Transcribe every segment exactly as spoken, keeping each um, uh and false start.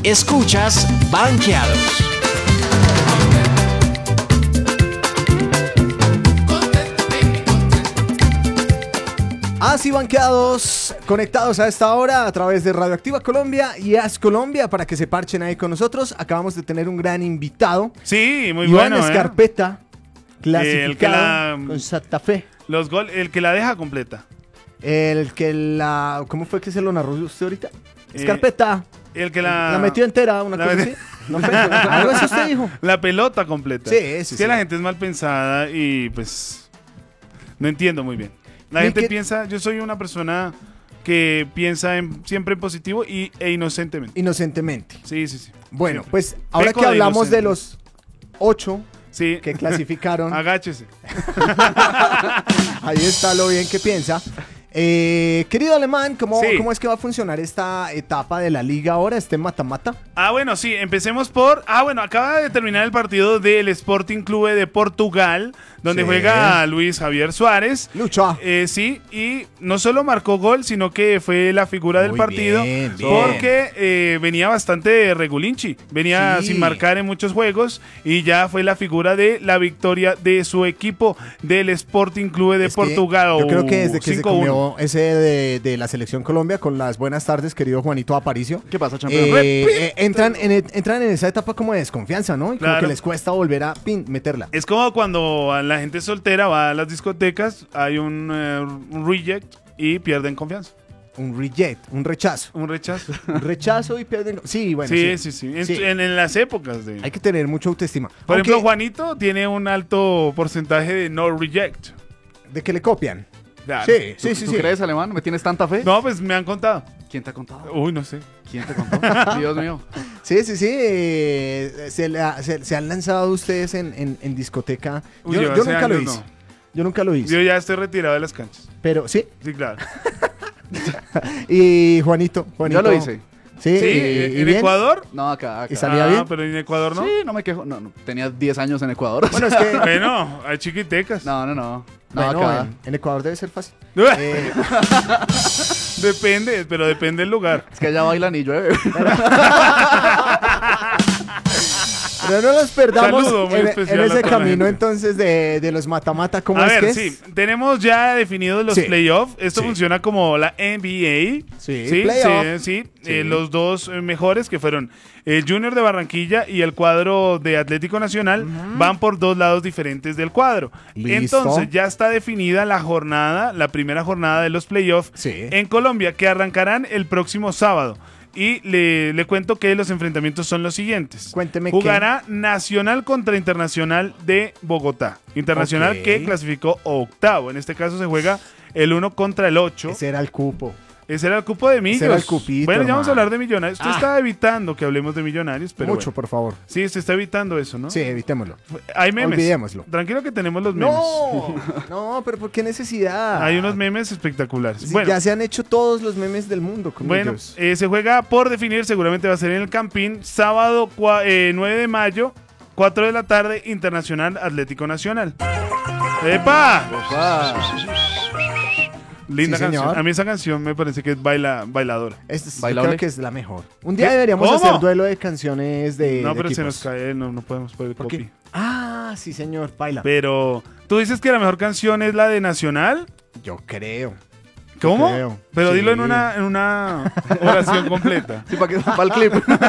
Escuchas Banqueados. Así banqueados, conectados a esta hora a través de Radioactiva Colombia y As Colombia para que se parchen ahí con nosotros. Acabamos de tener un gran invitado. Sí, muy Iván bueno. Escarpeta, ¿eh? clasificado El que la- con Santa Fe. Los gol, el que la deja completa. El que la... ¿Cómo fue que se lo narró usted ahorita? Eh, Escarpeta. El que la... La metió entera, una la cosa meti- así. No fue, algo así usted dijo. La pelota completa. Sí, sí, Es sí. que la gente es mal pensada y pues no entiendo muy bien. La ¿Y gente qué- piensa, yo soy una persona que piensa en, siempre en positivo y, e inocentemente. Inocentemente. Sí, sí, sí. Bueno, Siempre. pues ahora Peco que de hablamos de inocente. los ocho Sí. que clasificaron, Agáchese. ahí está lo bien que piensa. Eh, querido Alemán, ¿cómo, Sí. ¿cómo es que va a funcionar esta etapa de la liga ahora, este mata-mata? Ah, bueno, sí, empecemos por... Ah, bueno, acaba de terminar el partido del Sporting Clube de Portugal, donde Sí. juega Luis Javier Suárez. Lucha. Eh, sí, y no solo marcó gol, sino que fue la figura del Muy partido, bien, bien. porque eh, venía bastante regulinchi, venía Sí. sin marcar en muchos juegos y ya fue la figura de la victoria de su equipo del Sporting Clube de Es que Portugal. yo creo que desde que se cinco uno. comió ese de, de la Selección Colombia, con las buenas tardes, querido Juanito Aparicio. ¿Qué pasa, campeón? Eh, eh, entran, en, entran en esa etapa como de desconfianza, ¿no? Y como Claro. que les cuesta volver a pin, meterla. Es como cuando a la gente soltera va a las discotecas, hay un, eh, un reject y pierden confianza. Un reject, un rechazo. Un rechazo. Un rechazo y pierden. Sí, bueno. sí, sí, sí. En, Sí. en- en las épocas de... Hay que tener mucha autoestima. Por Aunque, ejemplo, Juanito tiene un alto porcentaje de no reject. de que le copian. Claro. Sí, sí, ¿Tú, sí. ¿tú sí. crees, Alemán? ¿Me tienes tanta fe? No, pues me han contado. ¿Quién te ha contado? Uy, no sé. ¿Quién te contó? Dios mío. Sí, sí, sí. eh, se, le ha- se- se han lanzado ustedes en, en- en discoteca. Uy, yo yo yo hace nunca lo años hice. no. Yo nunca lo hice. Yo ya estoy retirado de las canchas. Pero sí. Sí, claro. Y Juanito. Juanito Yo lo hice. Sí, Sí, y- y ¿en bien. Ecuador? No, acá, acá. ¿Y salía Ah, bien? pero en Ecuador no. Sí, no me quejo. No, no, tenía diez años en Ecuador. Bueno, es que. Bueno, hay chiquitecas. No, no, no. No, bueno, acá. en, en Ecuador debe ser fácil. Eh, Depende, pero depende del lugar. Es que allá bailan y llueve. pero no nos perdamos Saludo muy en, especial en a ese toda la camino gente. entonces de, de los mata-mata. ¿Cómo A es ver, que es? sí, tenemos ya definidos los Sí. playoffs. Esto Sí. funciona como la N B A. Sí, sí, playoff. sí, sí. Sí. Eh, los dos eh, mejores que fueron el Junior de Barranquilla y el cuadro de Atlético Nacional van por dos lados diferentes del cuadro. Listo. Entonces ya está definida la jornada, la primera jornada de los playoffs Sí. en Colombia, que arrancarán el próximo sábado. Y le, le cuento que los enfrentamientos son los siguientes. Cuénteme Jugará Nacional contra Internacional de Bogotá. Internacional Ok. que clasificó octavo. En este caso se juega el uno contra el ocho. Ese era el cupo. Ese era el cupo de Millos. Ese era el cupito, bueno, ya vamos a hermano. hablar de Millonarios. Usted Ah. está evitando que hablemos de Millonarios, pero Mucho, bueno. por favor. Sí, se está evitando eso, ¿no? Sí, evitémoslo. Hay memes. Olvidémoslo. Tranquilo que tenemos los memes. No, no, pero ¿por qué necesidad? Hay unos memes espectaculares. Sí, bueno, Ya se han hecho todos los memes del mundo con Bueno, ellos. eh, se juega por definir, seguramente va a ser en el Campín, sábado cua- eh, nueve de mayo, cuatro de la tarde, Internacional Atlético Nacional. ¡Epa! Opa. Linda Sí, canción. señor. A mí esa canción me parece que es baila, bailadora. Esta es- yo ¿bailable? creo que es la mejor. Un día ¿Qué? deberíamos ¿Cómo? hacer duelo de canciones de no, de pero se equipos. nos cae, no, no podemos poner ¿Por copy. qué? Ah, sí, señor, baila. Pero, ¿tú dices que la mejor canción es la de Nacional? Yo creo. ¿Cómo? creo. Pero Sí. dilo en una, en una oración completa. Sí, para que para el clip.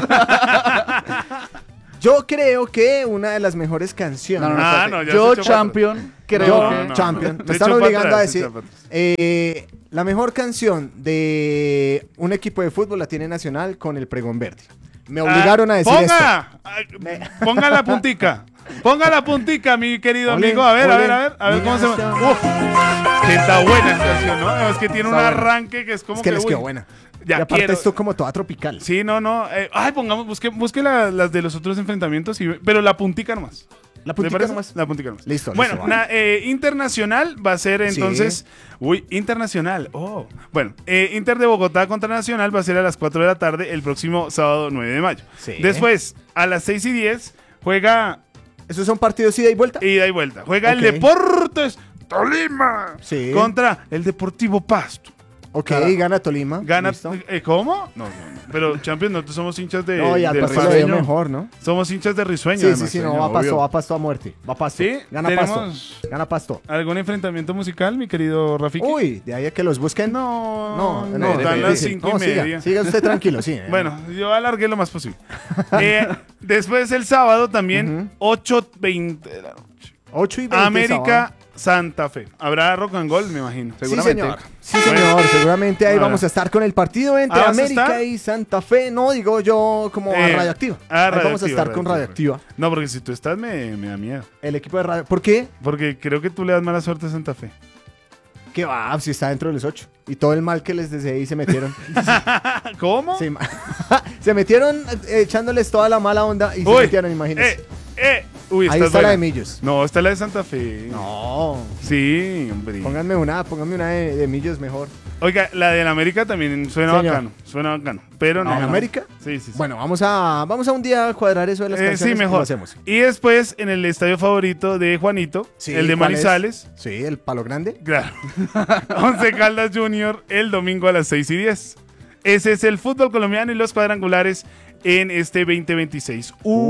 Yo creo que una de las mejores canciones. No, no, no, Ah, espérate. no, ya Yo, se echó para champion, creo Yo, que... no, no. champion. Se Me están echó para obligando a atrás, se decir. echó para atrás. eh, la mejor canción de un equipo de fútbol la tiene Nacional con el pregón verde. Me obligaron a decir ponga, esto. Ay, Me- Ponga la puntica. Ponga la puntica, mi querido Ole, amigo. A ver, a ole. ver, a ver. A ver Mi cómo se nación. llama. Uf. Que está buena esta canción, ¿no? Es que tiene un Está buena. arranque que es como Es que les uy, quedó buena. Ya y aparte quiero. esto como toda tropical. Sí, no, no. eh, ay, pongamos, busque, busque la- las de los otros enfrentamientos, y, pero la puntica nomás. La ¿Le puntica parece? nomás. La puntica nomás. Listo, Bueno, listo, na- eh, internacional va a ser Sí. entonces. Uy, internacional. Oh. Bueno, eh, Inter de Bogotá contra Nacional va a ser a las cuatro de la tarde el próximo sábado nueve de mayo. Sí. Después, a las seis y diez, juega ¿Esos son partidos ida y vuelta? ida y vuelta. Juega Ok. el Deportes Tolima Sí. contra el Deportivo Pasto. Ok, Claro. gana Tolima. Gana. Listo. eh, ¿Cómo? No, no, no. Pero Champions, nosotros somos hinchas de. No, y al del Pasto le dio Risueño. mejor, ¿no? Somos hinchas de Risueño. Sí, sí, además. sí, no, va obvio. Pasto, va Pasto a muerte. Va Pasto. Sí, Gana tenemos- Pasto. Gana Pasto. ¿Algún enfrentamiento musical, mi querido Rafiki? Uy, de ahí a que los busquen. No, No, no, no, están las difícil. cinco No, y siga, media. siga usted tranquilo, sí. eh. Bueno, yo alargué lo más posible. Eh, después el sábado también, ocho veinte de la noche. ocho y veinte. América Santa Fe. Habrá rock and gold, me imagino. Sí, Seguramente. señor. Sí, señor. Seguramente ahí Ahora. vamos a estar con el partido entre Ah, ¿vas a América estar? y Santa Fe. No, digo yo como a Eh, Radioactiva. ah, Ahí vamos a Radioactiva, estar con Radioactiva. No, porque si tú estás me, me da miedo. El equipo de radio. ¿Por qué? Porque creo que tú le das mala suerte a Santa Fe. Que va, si está dentro de los ocho. Y todo el mal que les deseé y se metieron. ¿Cómo? se, se metieron eh, echándoles toda la mala onda y se Uy, metieron, imagínense. eh, eh. Uy, Ahí esta está es la de buena. Millos. No, esta es la de Santa Fe. No. Sí, hombre. Pónganme una, pónganme una de, de Millos mejor. Oiga, la de la América también suena Señor. bacano. Suena bacano. Pero no. ¿En no. América? Sí, sí, sí. Bueno, vamos a, vamos a un día a cuadrar eso de las Eh, canciones. sí, y lo mejor. hacemos. Y después en el estadio favorito de Juanito, Sí, el de ¿cuál es? Manizales. Sí, el Palo Grande. Claro. Once Caldas Junior el domingo a las seis y diez. Ese es el fútbol colombiano y los cuadrangulares en este veinte veintiséis.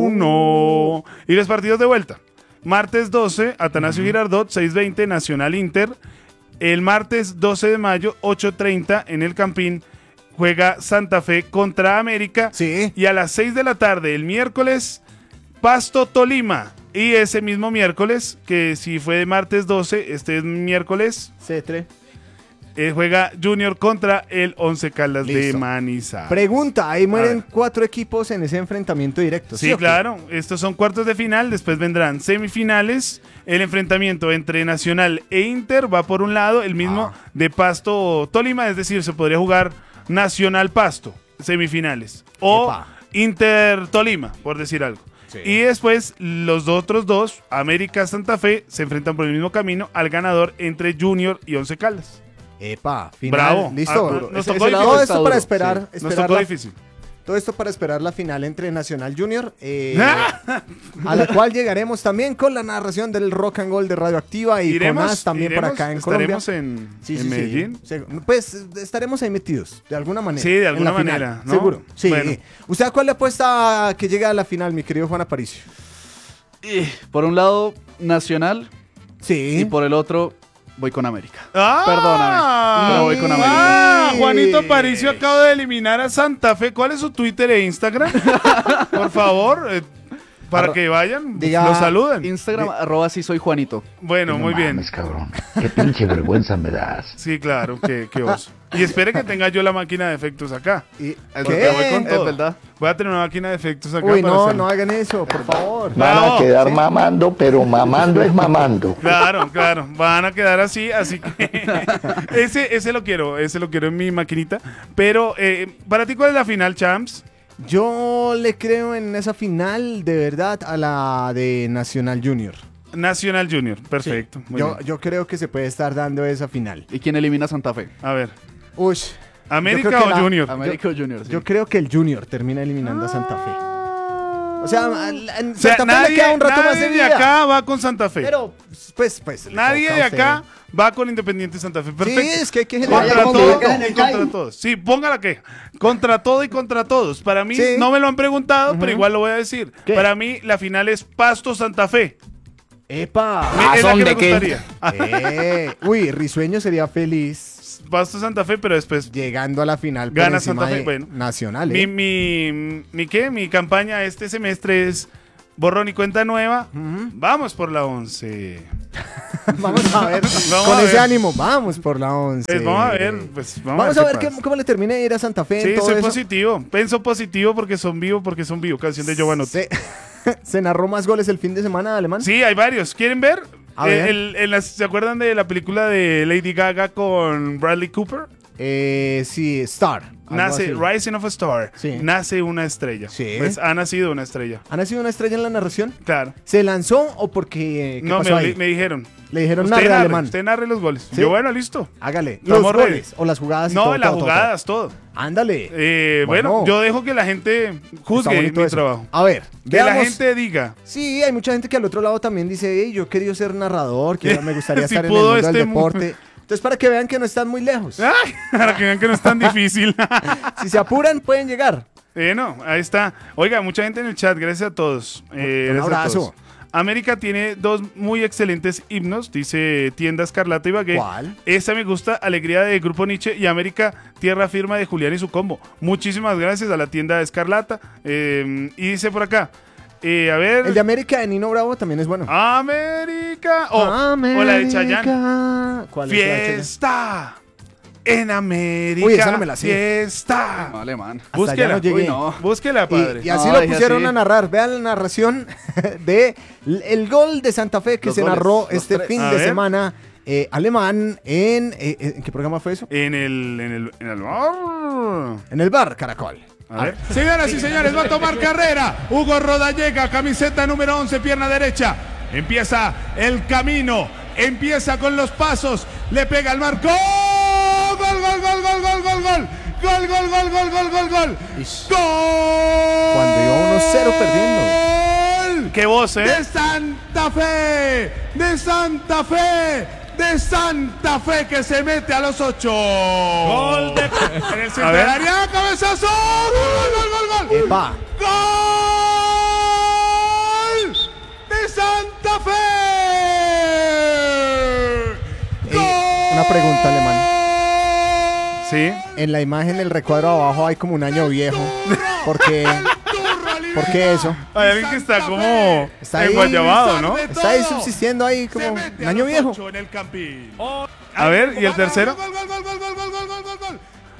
Uno. Y los partidos de vuelta. Martes doce, Atanasio Girardot, seis veinte, Nacional Inter. El martes doce de mayo, ocho treinta, en el Campín, juega Santa Fe contra América. Sí. Y a las seis de la tarde, el miércoles, Pasto Tolima. Y ese mismo miércoles, que si fue de martes doce, este es miércoles, Cetre. eh, juega Junior contra el Once Caldas de Listo. Manizales. Pregunta, ahí mueren ver. cuatro equipos en ese enfrentamiento directo. Sí, o qué? claro. Estos son cuartos de final. Después vendrán semifinales. El enfrentamiento entre Nacional e Inter va por un lado. El mismo Ah. de Pasto Tolima. Es decir, se podría jugar Nacional Pasto. Semifinales. O Epa. Inter Tolima, por decir algo. Sí. Y después los otros dos, América Santa Fe, se enfrentan por el mismo camino al ganador entre Junior y Once Caldas. Epa, final. Bravo. Listo. Ah, nos Ese- tocó ese- difícil. todo Está esto duro, para esperar, sí. Nos esperar tocó la, difícil. todo esto para esperar la final entre Nacional Junior, eh, a la cual llegaremos también con la narración del Rock and Roll de Radioactiva y con As también por iremos, acá en Colombia. estaremos en, Sí, en sí, sí. Medellín. Se- Pues eh, estaremos ahí metidos, de alguna manera. Sí, de en alguna la final, manera, ¿no? Seguro. Sí. Bueno. ¿Usted a cuál le apuesta a que llegue a la final, mi querido Juan Aparicio? Y, por un lado, Nacional. Sí. Y por el otro, voy con América. Ah, Perdóname, pero voy con América. Ah, Juanito Aparicio acaba de eliminar a Santa Fe. ¿Cuál es su Twitter e Instagram? Por favor, eh, para Arro- que vayan, Diga- lo saluden. Instagram, arroba si soy Juanito. Bueno, No muy bien. mames, cabrón. Qué pinche vergüenza me das. Sí, claro, qué, qué oso. Y espere que tenga yo la máquina de efectos acá. Y- Porque voy con Es todo. verdad. Voy a tener una máquina de efectos acá. Uy, para no, hacer- no hagan eso, por favor. Van a Bravo. quedar mamando, pero mamando es mamando. Claro, claro, van a quedar así, así que ese, ese lo quiero, ese lo quiero en mi maquinita. Pero, eh, para ti, ¿cuál es la final, Champs? Yo le creo en esa final, de verdad, a la de Nacional Junior. Nacional Junior, perfecto. muy Yo, bien. yo creo que se puede estar dando esa final. ¿Y quién elimina a Santa Fe? A ver, Uy, ¿América creo que o la- Junior? América o Junior. sí. yo creo que el Junior termina eliminando a Santa Fe. O sea, al- en O sea, Santa Fe nadie, le queda un rato más nadie de de vida. acá va con Santa Fe. Pero, pues, pues. le Nadie toca de a usted. acá va con Independiente Santa Fe. Perfecto. Sí, es que hay que generar Contra como todo que- y contra todos. Sí, ponga la queja. Contra todo y contra todos. Para mí, Sí. no me lo han preguntado, pero igual lo voy a decir. ¿Qué? Para mí, la final es Pasto Santa Fe. ¡Epa! es la son que me de qué? gustaría. Eh, uy, Risueño sería feliz Pasto Santa Fe, pero después llegando a la final por Gana encima Santa Fe, de bueno. Nacional. Mi, ¿eh? mi, mi, ¿qué? Mi campaña este semestre es borrón y cuenta nueva. Vamos por la once. Vamos a ver. Vamos Con a ese ver. ánimo, vamos por la once. Pues vamos a ver, pues vamos, Vamos a ver qué qué- pasa. cómo le termina de ir a Santa Fe. en Sí, todo soy eso. positivo. Pienso positivo porque son vivos, porque son vivos. Canción de Giovanni. Se, se narró más goles el fin de semana, Alemán. Sí, hay varios. ¿Quieren ver? A Eh, ver. el- en las- ¿Se acuerdan de la película de Lady Gaga con Bradley Cooper? Eh, sí, Star. algo Nace, así. Rising of a Star. Sí. Nace una estrella. Sí. Pues ha nacido una estrella. ¿Ha nacido una estrella en la narración? Claro. ¿Se lanzó o porque qué No, pasó me, ahí? me dijeron. Le dijeron Usted narre, narre, Alemán. usted narre los goles. ¿Sí? Yo, bueno, listo. Hágale. Estamos Los ready. goles o las jugadas. y No, todo, las todo, todo, jugadas, todo. todo. Ándale. Eh, bueno, Bueno. yo dejo que la gente Está juzgue bonito mi eso. trabajo. A ver, Que la veamos. gente diga. Sí, hay mucha gente que al otro lado también dice, hey, yo he querido ser narrador, que me gustaría Si estar en el pudo mundo del este mu- deporte. Entonces, para que vean que no están muy lejos. Ay, para que vean que no es tan difícil. Si se apuran, pueden llegar. Bueno, ahí está. Oiga, mucha gente en el chat, gracias a todos. Eh, Un gracias a abrazo. todos. América tiene dos muy excelentes himnos, dice Tienda Escarlata y Bagué. ¿Cuál? Esta me gusta, Alegría de Grupo Nietzsche y América, Tierra Firma de Julián y su combo. Muchísimas gracias a la Tienda Escarlata. Eh, y dice por acá, eh, a ver... El de América de Nino Bravo también es bueno. América. O, o la de Chayanne. ¿Cuál es la de Chayanne? Fiesta en América. Uy, esa no me la sé. Fiesta. No, alemán. Hasta allá Búsquela. no llegué. Uy, no. Búsquela, padre. Y, y así No, lo dije pusieron así. a narrar. Vean la narración de l- el gol de Santa Fe que Los se goles, narró los este tres. fin A de ver. semana. eh, alemán en... eh, eh, ¿en qué programa fue eso? En el... En el... En el... En el bar Caracol. A ver. Señoras y señores, va a tomar carrera. Hugo Rodallega, camiseta número once, pierna derecha. Empieza el camino. Empieza con los pasos. Le pega al marco. ¡Gol, gol, gol, gol, gol, gol, gol! ¡Gol, gol, gol, gol, gol, gol, gol! Ish. ¡Gol! Cuando iba uno cero perdiendo. ¡Gol! ¡Qué voz, eh! ¡De Santa Fe! ¡De Santa Fe! ¡De Santa Fe que se mete a los ocho! ¡Gol de... En el centro A ver. del área, cabezazo. ¡Gol, gol, gol, gol, gol! Epa. ¡Gol! ¡De Santa Fe! Eh, una pregunta, Alemán. Sí. En la imagen, el recuadro abajo hay como un año viejo. ¿Por qué? ¿Por qué eso? Hay alguien que está como Está ahí. enguayabado, ¿no? Está ahí subsistiendo ahí como un año viejo. En el campín. A ver, ¿y el tercero? Gol, gol, gol, gol, gol, gol, gol, gol, gol, gol.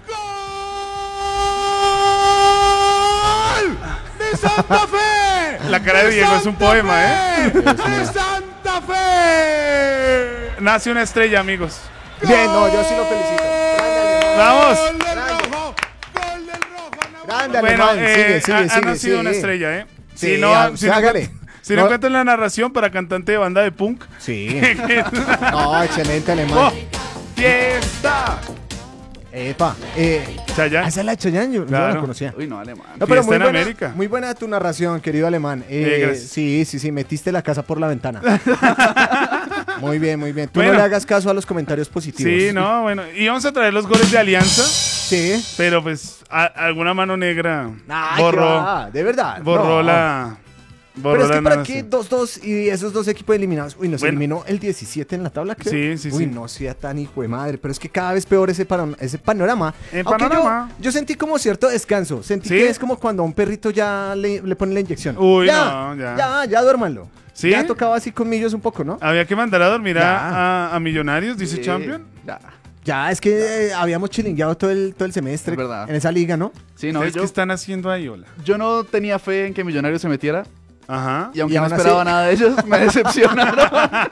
¡Gol! ¡De Santa Fe! La cara de Diego es un Santa poema, Fe! ¡De Santa Fe! Nace una estrella, amigos. Bien, no, yo sí lo felicito. Grande, Alemán. ¡Vamos! ¡Gol del rojo! ¡Gol del rojo! Grande, Bueno, Alemán. eh, Sigue, sigue, ha, ha sigue, nacido sigue. una estrella, ¿eh? Sí, si no, ah, si sí, no, hágale. si no No. encuentran la narración para cantante de banda de punk. Sí. No, excelente, Alemán. ¡Oh! ¡Fiesta! Epa. Eh, Chayanne. esa es la de Chayanne, yo no Claro. la conocía. Uy, no, alemán. No, pero Fiesta muy en buena, América. muy buena tu narración, querido Alemán. Eh, Eh, gracias. sí, sí, sí, metiste la casa por la ventana. Muy bien, muy bien. Tú Bueno. no le hagas caso a los comentarios positivos. Sí, no, bueno. Y vamos a traer los goles de Alianza, Sí. pero pues a- alguna mano negra Ay, qué borró, va, de verdad. borró no. la... Borró Pero es que la para narración. qué dos dos y esos dos equipos eliminados. Uy, nos Bueno. eliminó el diecisiete en la tabla, creo. Sí, sí, Uy, sí. no sea tan hijo de madre. Pero es que cada vez peor ese, paron- ese panorama. El Aunque panorama. Yo, yo sentí como cierto descanso. Sentí ¿Sí? que es como cuando a un perrito ya le, le ponen la inyección. Uy, ya, no, ya. Ya, ya duérmanlo. ¿Sí? Ya tocaba así con millos un poco, ¿no? Había que mandar a dormir Ya. a, a- a Millonarios, dice Sí, Champion. Ya. Ya, es que eh, habíamos chilingueado todo el, todo el semestre Es verdad. en esa liga, ¿no? Sí, no, ¿Ustedes yo, qué están haciendo ahí, hola? yo no tenía fe en que Millonarios se metiera. Ajá. Y aunque Y no aún así- esperaba nada de ellos, me decepcionaron.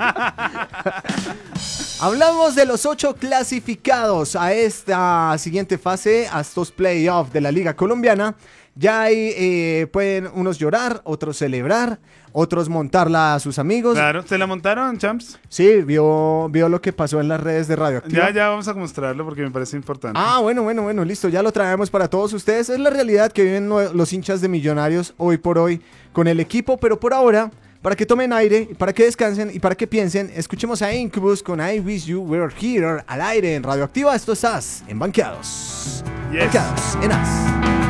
Hablamos de los ocho clasificados a esta siguiente fase, a estos playoffs de la Liga Colombiana. Ya ahí eh, pueden unos llorar, otros celebrar, otros montarla a sus amigos. Claro, ¿se la montaron, Champs? Sí, vio, vio lo que pasó en las redes de Radioactiva. Ya, ya vamos a mostrarlo porque me parece importante. Ah, bueno, bueno, bueno, listo, ya lo traemos para todos ustedes. Es la realidad que viven lo- los hinchas de Millonarios hoy por hoy con el equipo, pero por ahora, para que tomen aire, para que descansen y para que piensen, escuchemos a Incubus con I Wish You Were Here al aire en Radioactiva. Esto es As en Banqueados. Yes. Banqueados en As.